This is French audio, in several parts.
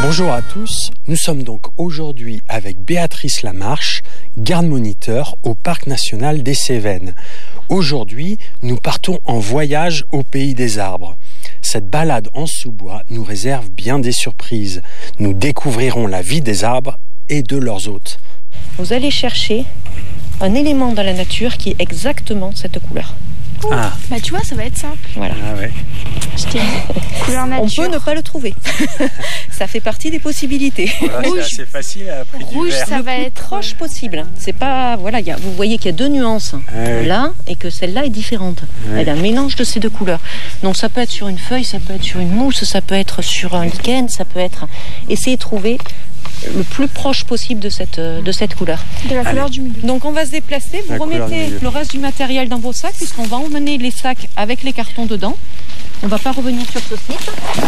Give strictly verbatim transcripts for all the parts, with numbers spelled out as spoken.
Bonjour à tous, nous sommes donc aujourd'hui avec Béatrice Lamarche, garde-moniteur au Parc national des Cévennes. Aujourd'hui, nous partons en voyage au pays des arbres. Cette balade en sous-bois nous réserve bien des surprises. Nous découvrirons la vie des arbres et de leurs hôtes. Vous allez chercher un élément dans la nature qui est exactement cette couleur. Ah. Bah tu vois, ça va être simple. Voilà. Ah ouais. Je t'ai dit. Couleur nature. On peut ne pas le trouver. Ça fait partie des possibilités. Voilà, Rouge. c'est assez facile à prix du Rouge, vert. ça va être Proche possible. C'est pas voilà, y a, vous voyez qu'il y a deux nuances Ouais. là et que celle-là est différente. Ouais. Elle a un mélange de ces deux couleurs. Donc ça peut être sur une feuille, ça peut être sur une mousse, ça peut être sur un lichen, ça peut être. Essayez de trouver le plus proche possible de cette de cette couleur. de la couleur du milieu. Donc on va se déplacer, vous La couleur du remettez milieu. le reste du matériel dans vos sacs puisqu'on va emmener les sacs avec les cartons dedans. On va pas revenir sur ce site.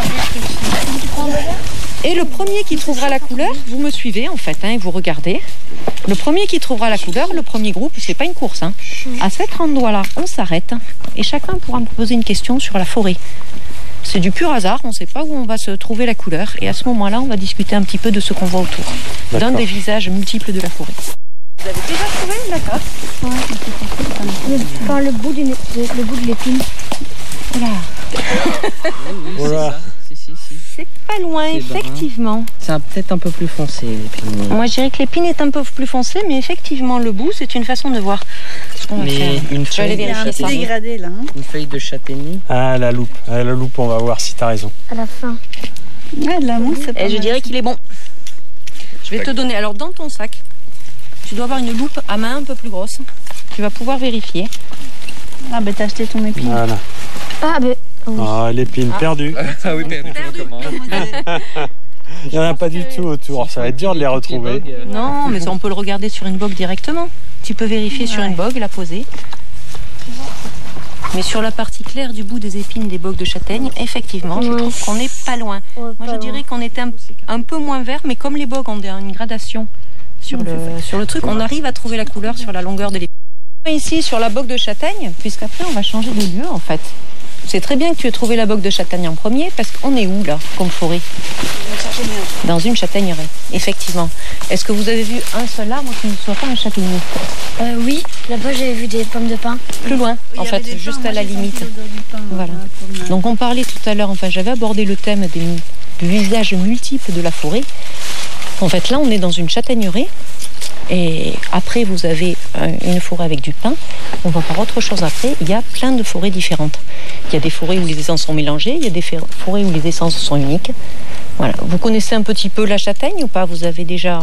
Et le premier qui trouvera la couleur, vous me suivez en fait, hein, et vous regardez. Le premier qui trouvera la couleur, le premier groupe, c'est pas une course. Hein. À cet endroit-là, on s'arrête et chacun pourra me poser une question sur la forêt. C'est du pur hasard, on ne sait pas où on va se trouver la couleur. Et à ce moment-là, on va discuter un petit peu de ce qu'on voit autour, d'un D'accord. des visages multiples de la forêt. Vous avez déjà trouvé? D'accord. Par le bout, d'une- de, le bout de l'épine. Voilà. Voilà. Si, si, si. C'est pas loin, C'est brun. effectivement. C'est un- peut-être un peu plus foncé. Et puis, Moi, je dirais que l'épine est un peu plus foncée, mais effectivement, le bout, c'est une façon de voir ce qu'on va mais faire. une Je vais aller feuille, de vérifier ça. châtaignier, dégradé là. Hein. une feuille de châtaignier. Ah, la loupe. Ah, la loupe, on va voir si t'as raison. À la fin. Ouais, de la mousse, c'est pas Et je mal. dirais qu'il est bon. Je vais te donner, alors dans ton sac, tu dois avoir une loupe à main un peu plus grosse. Tu vas pouvoir vérifier. Ah, bah t'as acheté ton épine. Voilà. Ah, ben. oui. Ah, l'épine perdue. Ah oui, perdu. Comment Il n'y en a pas du tout autour. Ça va être dur de les retrouver. Non, mais ça, on peut le regarder sur une bogue directement. Tu peux vérifier sur une bogue, la poser. Mais sur la partie claire du bout des épines des bogues de châtaigne, effectivement, je Ouais. trouve qu'on n'est pas loin. Ouais, Moi, pas je dirais qu'on était un, un peu moins vert, mais comme les bogues ont une gradation sur le, sur le truc, on arrive à trouver la couleur sur la longueur de l'épine. Ici, sur la bogue de châtaigne, puisqu'après, on va changer de lieu, en fait. C'est très bien que tu aies trouvé la bogue de châtaigne en premier, parce qu'on est où, là, comme forêt? Dans une châtaigneraie, effectivement. Est-ce que vous avez vu un seul arbre qui ne soit pas un châtaignier? Euh, oui, là-bas, j'avais vu des pommes de pin. Plus loin, en fait, juste à la limite. Voilà. Donc on parlait tout à l'heure, enfin j'avais abordé le thème des, du visage multiple de la forêt. En fait là on est dans une châtaigneraie et après vous avez euh, une forêt avec du pin. On va voir autre chose après, il y a plein de forêts différentes. Il y a des forêts où les essences sont mélangées, il y a des forêts où les essences sont uniques. Voilà. Vous connaissez un petit peu la châtaigne ou pas? Vous avez déjà...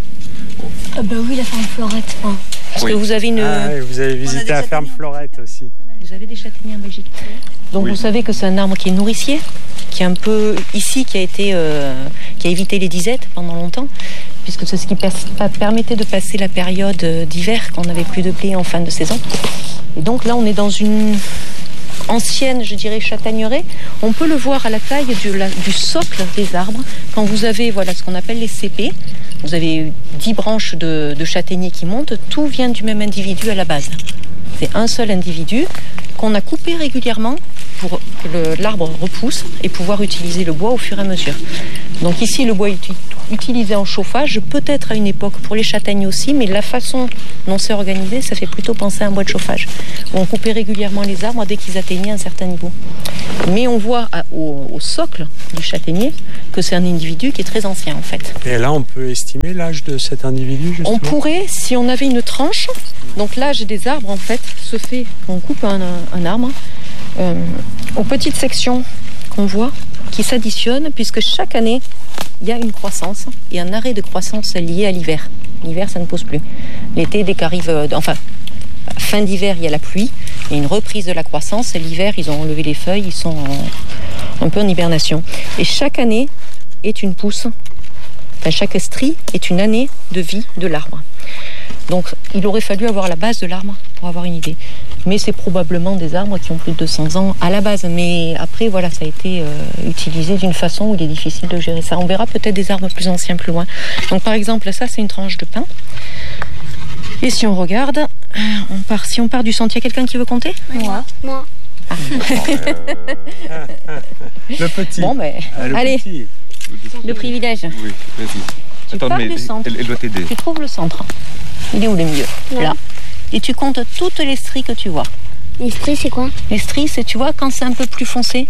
Ah, bah oui, la ferme Florette. Hein. Parce que vous avez une... Ah, et vous avez visité la ferme Florette aussi. Vous avez des châtaigniers en Belgique. Donc Oui. vous savez que c'est un arbre qui est nourricier, qui est un peu ici, qui a été, euh, qui a évité les disettes pendant longtemps, puisque c'est ce qui per- permettait de passer la période d'hiver quand on n'avait plus de blé en fin de saison. Et donc là, on est dans une ancienne, je dirais, châtaigneraie. On peut le voir à la taille du, la- du socle des arbres. Quand vous avez voilà ce qu'on appelle les C P, vous avez dix branches de, de châtaigniers qui montent. Tout vient du même individu à la base. C'est un seul individu qu'on a coupé régulièrement pour que le- l'arbre repousse et pouvoir utiliser le bois au fur et à mesure. Donc ici, le bois est uti- utilisé en chauffage, peut-être à une époque pour les châtaignes aussi, mais la façon dont c'est organisé, ça fait plutôt penser à un bois de chauffage, où on coupait régulièrement les arbres dès qu'ils atteignaient un certain niveau. Mais on voit à- au, au socle du châtaignier que c'est un individu qui est très ancien en fait. Et là, on peut estimer l'âge de cet individu, justement. On pourrait, si on avait une tranche, donc l'âge des arbres en fait se fait, on coupe un, un arbre euh, aux petites sections qu'on voit qui s'additionnent puisque chaque année il y a une croissance et un arrêt de croissance lié à l'hiver. L'hiver ça ne pousse plus. L'été dès qu'arrive, euh, enfin fin d'hiver il y a la pluie, il y a une reprise de la croissance et l'hiver ils ont enlevé les feuilles, ils sont en- un peu en hibernation. Et chaque année est une pousse. Enfin, chaque strie est une année de vie de l'arbre. Donc il aurait fallu avoir la base de l'arbre pour avoir une idée. Mais c'est probablement des arbres qui ont plus de deux cents ans à la base. Mais après, voilà, ça a été euh, utilisé d'une façon où il est difficile de gérer ça. On verra peut-être des arbres plus anciens plus loin. Donc par exemple, ça c'est une tranche de pin. Et si on regarde, euh, on part, si on part du sentier, quelqu'un qui veut compter? Moi. Moi. Ah. Le petit. Bon, ben, Ah, le allez. petit. Le privilège. Oui, vas-y. Tu Attends, pars mais du centre. Elle, elle doit t'aider. Tu trouves le centre. Il est où le milieu? Là. Là. Et tu comptes toutes les stries que tu vois. Les stries, c'est quoi? Les stries, c'est, tu vois, quand c'est un peu plus foncé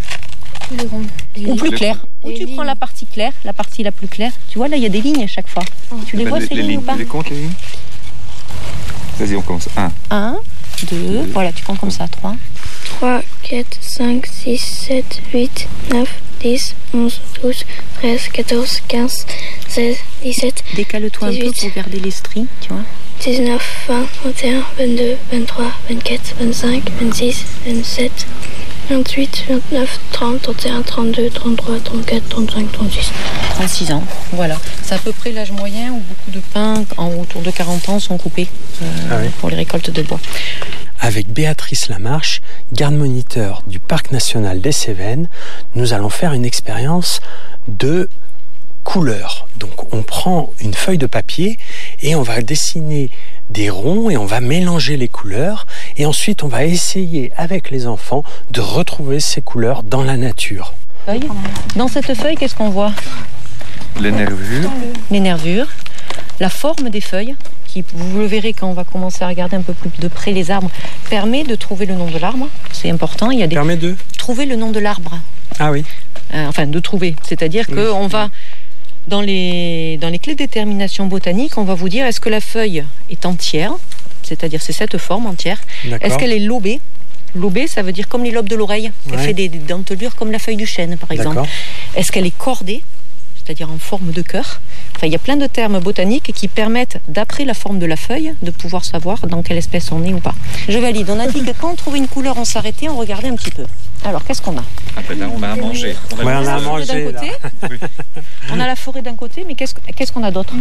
Les ronds. ou plus Les- clair. Ou les tu lignes. prends la partie claire, la partie la plus claire. Tu vois, là, il y a des lignes à chaque fois. Tu les Eh ben, vois, ces les lignes ou lignes, pas? tu les comptes, les lignes? Vas-y, on commence. Un. Un, deux, voilà, tu comptes comme ça. Trois. trois, quatre, cinq, six, sept, huit, neuf, dix, onze, douze, treize, quatorze, quinze, seize, dix-sept, Décale-toi un peu dix-huit. pour garder les stries, tu vois. dix-neuf, vingt, vingt et un, vingt-deux, vingt-trois, vingt-quatre, vingt-cinq, vingt-six, vingt-sept, vingt-huit, vingt-neuf, trente, trente et un, trente-deux, trente-trois, trente-quatre, trente-cinq, trente-six. trente-six ans, voilà. C'est à peu près l'âge moyen où beaucoup de pins, en autour de quarante ans, sont coupés euh, Ah oui. pour les récoltes de bois. Avec Béatrice Lamarche, garde-moniteur du Parc national des Cévennes, nous allons faire une expérience de couleurs. Donc on prend une feuille de papier et on va dessiner des ronds et on va mélanger les couleurs et ensuite on va essayer avec les enfants de retrouver ces couleurs dans la nature. Feuille. Dans cette feuille, qu'est-ce qu'on voit? Les nervures. Les nervures, la forme des feuilles, qui, vous le verrez quand on va commencer à regarder un peu plus de près les arbres, permet de trouver le nom de l'arbre. C'est important. Il y a des... Permet de... Trouver le nom de l'arbre. Ah oui. Euh, enfin, de trouver. C'est-à-dire Oui. qu'on va, dans les, dans les clés de détermination botanique, on va vous dire est-ce que la feuille est entière, c'est-à-dire c'est cette forme entière. D'accord. Est-ce qu'elle est lobée? Lobée, ça veut dire comme les lobes de l'oreille. Elle Ouais. fait des, des dentelures comme la feuille du chêne, par exemple. D'accord. Est-ce qu'elle est cordée, c'est-à-dire en forme de cœur? Enfin, il y a plein de termes botaniques qui permettent, d'après la forme de la feuille, de pouvoir savoir dans quelle espèce on est ou pas. Je valide. On a dit que quand on trouvait une couleur, on s'arrêtait, on regardait un petit peu. Alors, qu'est-ce qu'on a? Ah ben là, on a à manger. On Ouais, on a à la forêt manger, d'un là. côté. On a la forêt d'un côté, mais qu'est-ce qu'est-ce qu'on a d'autre?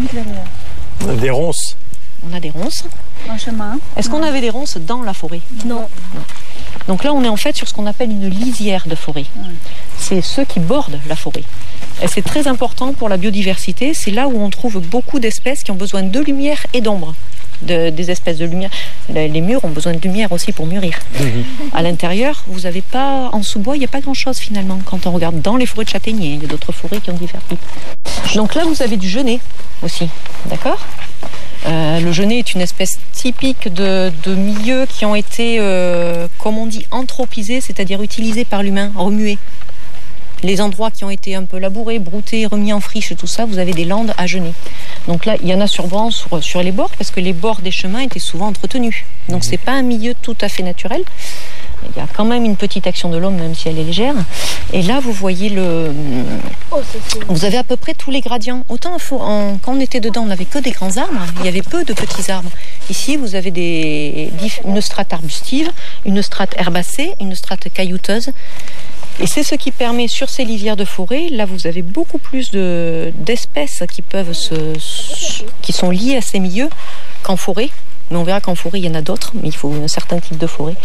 Des ronces. On a des ronces. Un chemin. Est-ce qu'on avait des ronces dans la forêt? Non. Donc là, on est en fait sur ce qu'on appelle une lisière de forêt. C'est ceux qui bordent la forêt. Et c'est très important pour la biodiversité. C'est là où on trouve beaucoup d'espèces qui ont besoin de lumière et d'ombre. De, des espèces de lumière. Les murs ont besoin de lumière aussi pour mûrir. À l'intérieur, vous n'avez pas, en sous-bois, il n'y a pas grand-chose finalement. Quand on regarde dans les forêts de châtaigniers, il y a d'autres forêts qui ont divers types. Donc là, vous avez du genêt aussi, d'accord? Euh, le genêt est une espèce typique de, de milieux qui ont été, euh, comme on dit, anthropisés, c'est-à-dire utilisés par l'humain, remués. Les endroits qui ont été un peu labourés, broutés, remis en friche, tout ça, vous avez des landes à genêt. Donc là, il y en a sûrement sur, sur les bords, parce que les bords des chemins étaient souvent entretenus. Donc c'est pas un milieu tout à fait naturel. Il y a quand même une petite action de l'homme, même si elle est légère. Et là, vous voyez le... Oh, ça c'est... Vous avez à peu près tous les gradients. Autant en- quand on était dedans, on n'avait que des grands arbres. Il y avait peu de petits arbres. Ici, vous avez des, une strate arbustive, une strate herbacée, une strate caillouteuse. Et c'est ce qui permet, sur ces lisières de forêt, là, vous avez beaucoup plus de, d'espèces qui peuvent se, qui sont liées à ces milieux qu'en forêt. Mais on verra qu'en forêt, il y en a d'autres, mais il faut un certain type de forêt.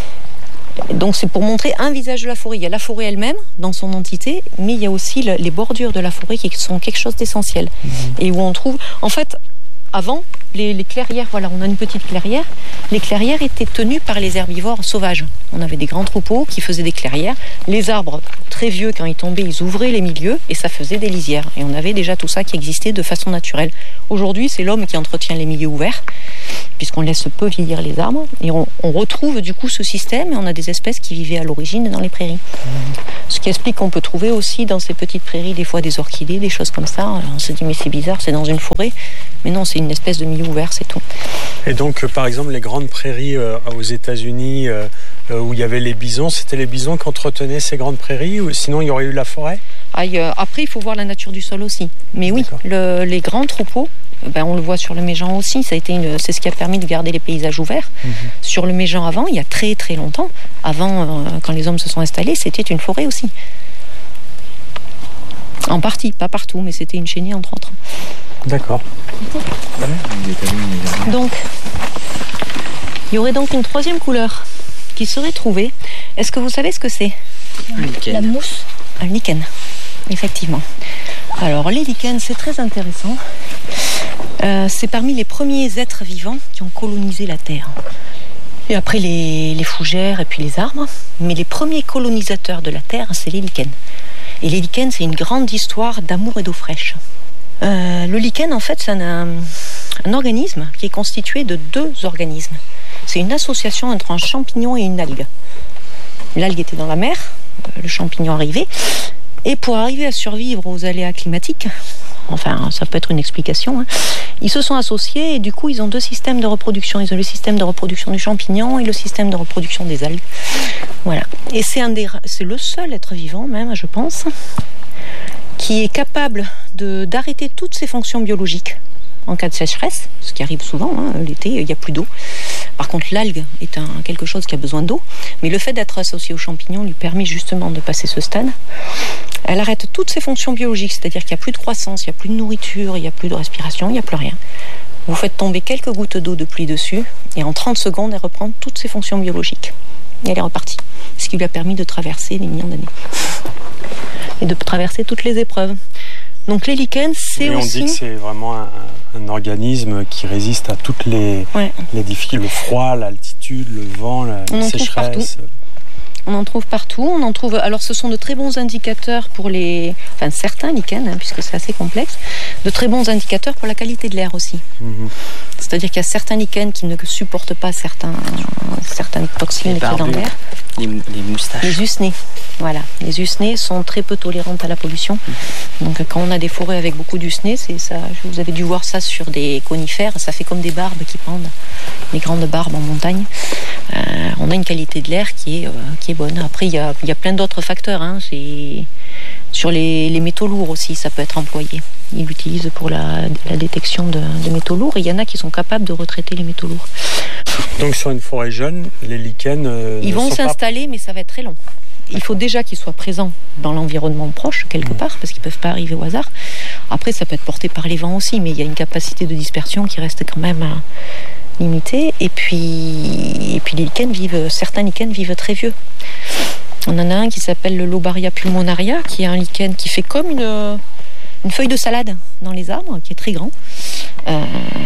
Donc c'est pour montrer un visage de la forêt. Il y a la forêt elle-même dans son entité, mais il y a aussi le- les bordures de la forêt qui sont quelque chose d'essentiel. Mmh. Et où on trouve... En fait, avant, les, les clairières, voilà, on a une petite clairière. Les clairières étaient tenues par les herbivores sauvages. On avait des grands troupeaux qui faisaient des clairières. Les arbres, très vieux, quand ils tombaient, ils ouvraient les milieux et ça faisait des lisières. Et on avait déjà tout ça qui existait de façon naturelle. Aujourd'hui, c'est l'homme qui entretient les milieux ouverts, puisqu'on laisse peu vieillir les arbres. Et on, on retrouve du coup ce système et on a des espèces qui vivaient à l'origine dans les prairies. Mmh. Ce qui explique qu'on peut trouver aussi dans ces petites prairies des fois des orchidées, des choses comme ça. Alors on se dit mais c'est bizarre, c'est dans une forêt. Mais non, c'est une espèce de milieu ouvert, c'est tout. Et donc, euh, par exemple, les grandes prairies euh, aux États-Unis euh, euh, où il y avait les bisons, c'était les bisons qui entretenaient ces grandes prairies ou sinon il y aurait eu la forêt? Aïe, euh, après, il faut voir la nature du sol aussi. Mais oui, le, les grands troupeaux, ben, on le voit sur le Méjean aussi. Ça a été une, c'est ce qui a permis de garder les paysages ouverts. Mm-hmm. Sur le Méjean avant, il y a très très longtemps, avant, euh, quand les hommes se sont installés, c'était une forêt aussi. En partie, pas partout, mais c'était une chênaie entre autres. D'accord. Donc, il y aurait donc une troisième couleur qui serait trouvée. Est-ce que vous savez ce que c'est? Un lichen. La mousse. Un lichen, effectivement. Alors, les lichens, c'est très intéressant. Euh, c'est parmi les premiers êtres vivants qui ont colonisé la Terre. Et après les, les fougères et puis les arbres. Mais les premiers colonisateurs de la Terre, c'est les lichens. Et les lichens, c'est une grande histoire d'amour et d'eau fraîche. Euh, le lichen, en fait, c'est un, un organisme qui est constitué de deux organismes. C'est une association entre un champignon et une algue. L'algue était dans la mer, le champignon arrivait. Et pour arriver à survivre aux aléas climatiques, enfin, ça peut être une explication, hein, ils se sont associés et du coup, ils ont deux systèmes de reproduction. Ils ont le système de reproduction du champignon et le système de reproduction des algues. Voilà. Et c'est, un des, c'est le seul être vivant, même, je pense, qui est capable de, d'arrêter toutes ses fonctions biologiques en cas de sécheresse, ce qui arrive souvent, hein, l'été, il n'y a plus d'eau. Par contre, l'algue est un, quelque chose qui a besoin d'eau, mais le fait d'être associé au champignon lui permet justement de passer ce stade. Elle arrête toutes ses fonctions biologiques, c'est-à-dire qu'il n'y a plus de croissance, il n'y a plus de nourriture, il n'y a plus de respiration, il n'y a plus rien. Vous faites tomber quelques gouttes d'eau de pluie dessus, et en trente secondes, elle reprend toutes ses fonctions biologiques. Et elle est repartie, ce qui lui a permis de traverser les millions d'années. Et de traverser toutes les épreuves. Donc les lichens, c'est oui, on aussi... dit que c'est vraiment un, un organisme qui résiste à toutes les, ouais. les difficultés, le froid, l'altitude, le vent, la, on la en sécheresse. Trouve partout. On en trouve partout. On en trouve. Alors, ce sont de très bons indicateurs pour les, enfin certains lichens, hein, puisque c'est assez complexe, de très bons indicateurs pour la qualité de l'air aussi. Mm-hmm. C'est-à-dire qu'il y a certains lichens qui ne supportent pas certains, certaines toxines qui sont dans l'air. Les, les moustaches. Les usnés. Voilà. Les usnés sont très peu tolérantes à la pollution. Mm-hmm. Donc, quand on a des forêts avec beaucoup d'usnés, c'est ça. Vous avez dû voir ça sur des conifères. Ça fait comme des barbes qui pendent, des grandes barbes en montagne. Euh, on a une qualité de l'air qui est, euh, qui est bonne. Après, il y a, y a plein d'autres facteurs. Hein. C'est... Sur les, les métaux lourds aussi, ça peut être employé. Ils l'utilisent pour la, la détection de, de métaux lourds. Et il y en a qui sont capables de retraiter les métaux lourds. Donc sur une forêt jeune, les lichens... Euh, Ils vont s'installer, pas... mais ça va être très long. Il faut déjà qu'ils soient présents dans l'environnement proche, quelque mmh. part, parce qu'ils ne peuvent pas arriver au hasard. Après, ça peut être porté par les vents aussi, mais il y a une capacité de dispersion qui reste quand même... Euh, limité. Et puis, et puis les lichens vivent, certains lichens vivent très vieux. On en a un qui s'appelle le Lobaria pulmonaria, qui est un lichen qui fait comme une, une feuille de salade dans les arbres, qui est très grand. Euh,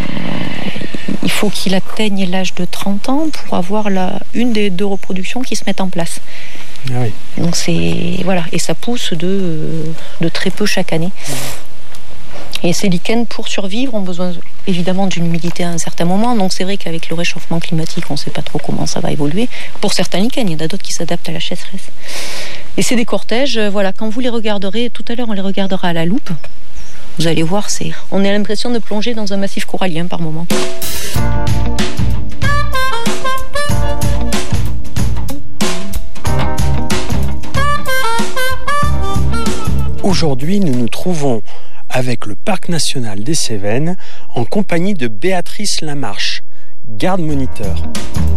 il faut qu'il atteigne l'âge de trente ans pour avoir la, une des deux reproductions qui se mettent en place. Ah oui. Donc c'est, voilà, et ça pousse de, de très peu chaque année. Et ces lichens, pour survivre, ont besoin évidemment d'une humidité à un certain moment. Donc c'est vrai qu'avec le réchauffement climatique, on ne sait pas trop comment ça va évoluer. Pour certains lichens, il y en a d'autres qui s'adaptent à la sécheresse. Et c'est des cortèges, voilà, quand vous les regarderez, tout à l'heure on les regardera à la loupe, vous allez voir, c'est, on a l'impression de plonger dans un massif corallien par moment. Aujourd'hui, nous nous trouvons avec le Parc national des Cévennes en compagnie de Béatrice Lamarche, garde moniteur.